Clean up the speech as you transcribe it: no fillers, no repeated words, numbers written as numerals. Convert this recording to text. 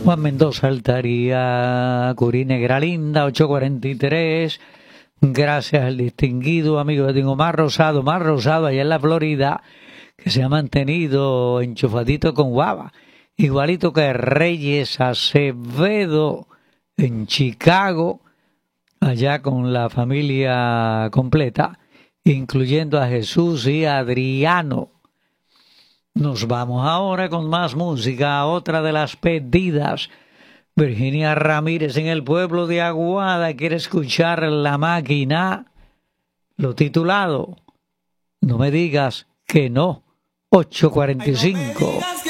Juan Mendoza Altaría, Curí Negra Linda, 843. Gracias al distinguido amigo de Omar Rosado, allá en la Florida, que se ha mantenido enchufadito con guava. Igualito que Reyes Acevedo en Chicago, allá con la familia completa, incluyendo a Jesús y a Adriano. Nos vamos ahora con más música, otra de las pedidas. Virginia Ramírez en el pueblo de Aguada quiere escuchar La Máquina, lo titulado No me digas que no, 845.